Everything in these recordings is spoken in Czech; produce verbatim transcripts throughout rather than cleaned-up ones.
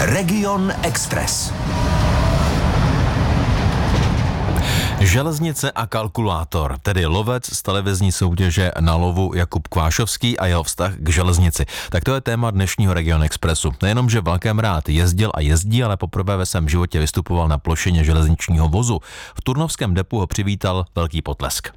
Region Express. Železnice a kalkulátor, tedy lovec z televizní soutěže Na lovu Jakub Kvášovský a jeho vztah k železnici. Tak to je téma dnešního Region Expressu. Nejenom, že vlakem rád jezdil a jezdí, ale poprvé ve svém životě vystupoval na plošině železničního vozu. V turnovském depu ho přivítal velký potlesk.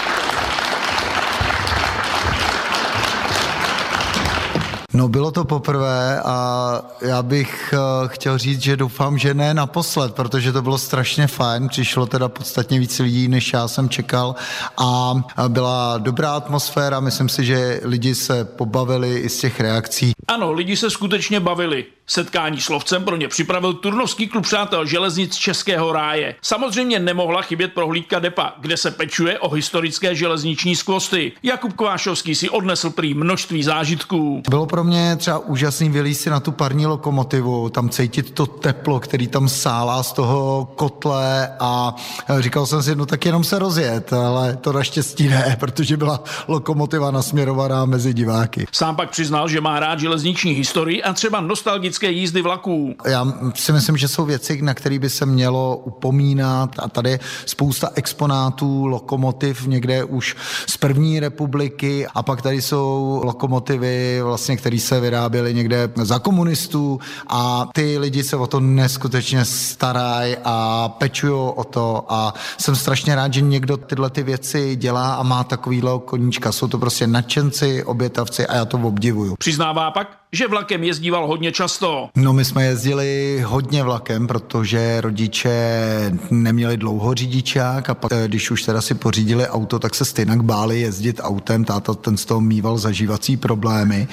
No, bylo to poprvé a já bych uh, chtěl říct, že doufám, že ne naposled, protože to bylo strašně fajn, přišlo teda podstatně víc lidí, než já jsem čekal a byla dobrá atmosféra, myslím si, že lidi se pobavili i z těch reakcí. Ano, lidi se skutečně bavili. Setkání s lovcem pro ně připravil turnovský klub přátel železnic Českého ráje. Samozřejmě nemohla chybět prohlídka depa, kde se pečuje o historické železniční skvosty. Jakub Kvášovský si odnesl prý množství zážitků. Bylo pro mě třeba úžasný vylízt si na tu parní lokomotivu, tam cítit to teplo, který tam sálá z toho kotle a říkal jsem si, no tak jenom se rozjet, ale to naštěstí ne, protože byla lokomotiva nasměrovaná mezi diváky. Sám pak přiznal, že má rád železniční historii a třeba nostalgické jízdy vlaků. Já si myslím, že jsou věci, na které by se mělo upomínat a tady je spousta exponátů, lokomotiv někde už z první republiky a pak tady jsou lokomotivy, vlastně, které se vyráběly někde za komunistů a ty lidi se o to neskutečně starají a pečují o to a jsem strašně rád, že někdo tyhle ty věci dělá a má takovýhle koníčka. Jsou to prostě nadšenci, obětavci a já to obdivuju. Přiznává pak, že vlakem jezdíval hodně často. No, my jsme jezdili hodně vlakem, protože rodiče neměli dlouho řidičák a pak, když už teda si pořídili auto, tak se stejně báli jezdit autem. Táta ten z toho mýval zažívací problémy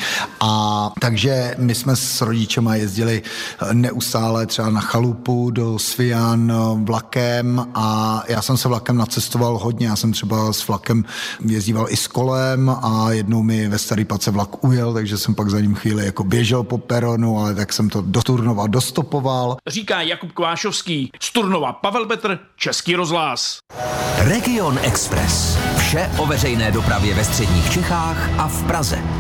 a takže my jsme s rodičema jezdili neustále třeba na chalupu do Svijan vlakem a já jsem se vlakem nacestoval hodně. Já jsem třeba s vlakem jezdíval i s kolem a jednou mi ve Starý Pace vlak ujel, takže jsem pak za ním chvíli jako běžel po peronu, ale tak jsem to do Turnova dostopoval. Říká Jakub Kvášovský. Z Turnova Pavel Petr, Český rozhlas. Region Express. Vše o veřejné dopravě ve středních Čechách a v Praze.